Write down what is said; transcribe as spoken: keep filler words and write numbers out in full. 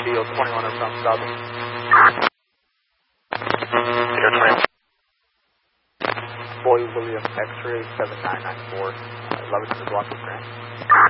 Deal twenty-one or from Southern. Boy William X-ray seven nine nine four, uh, eleven to the block of Grand.